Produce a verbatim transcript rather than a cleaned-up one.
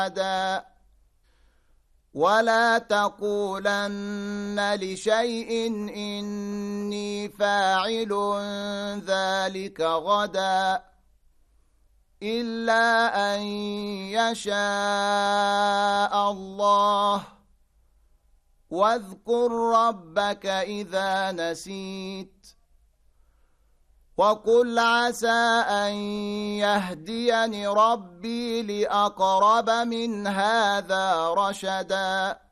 ولا تقولن لشيء إني فاعل ذلك غدا إلا أن يشاء الله واذكر ربك إذا نسيت وقل عسى أن يهديني ربي لأقرب من هذا رشدا